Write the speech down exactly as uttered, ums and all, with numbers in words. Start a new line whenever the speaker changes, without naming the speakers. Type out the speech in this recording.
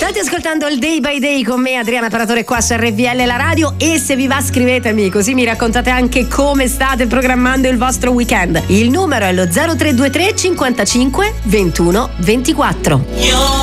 State ascoltando il Day by Day con me, Adriana Paratore, qua su R V L la radio, e se vi va scrivetemi, così mi raccontate anche come state programmando il vostro weekend. Il numero è lo zero tre due tre cinquantacinque ventuno ventiquattro.